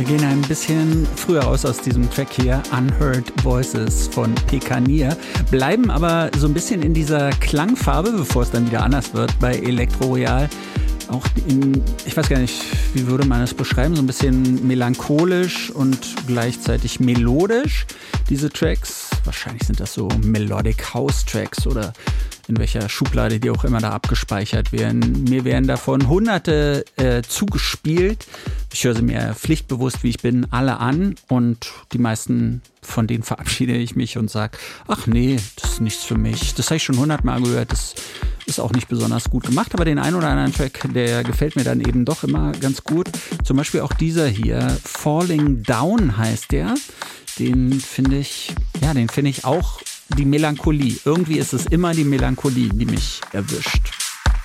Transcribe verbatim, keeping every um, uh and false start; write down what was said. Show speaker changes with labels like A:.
A: Wir gehen ein bisschen früher raus aus diesem Track hier, Unheard Voices von Pekanier, bleiben aber so ein bisschen in dieser Klangfarbe, bevor es dann wieder anders wird bei Elektro Royal. Auch in, ich weiß gar nicht, wie würde man das beschreiben, so ein bisschen melancholisch und gleichzeitig melodisch, diese Tracks. Wahrscheinlich sind das so Melodic House Tracks oder in welcher Schublade die auch immer da abgespeichert werden. Mir werden davon hunderte äh, zugespielt. Ich höre sie mir pflichtbewusst, wie ich bin, alle an und die meisten von denen verabschiede ich mich und sage, ach nee, das ist nichts für mich. Das habe ich schon hundertmal gehört, das ist auch nicht besonders gut gemacht, aber den einen oder anderen Track, der gefällt mir dann eben doch immer ganz gut. Zum Beispiel auch dieser hier, Falling Down heißt der. Den finde ich, ja, den finde ich auch die Melancholie. Irgendwie ist es immer die Melancholie, die mich erwischt.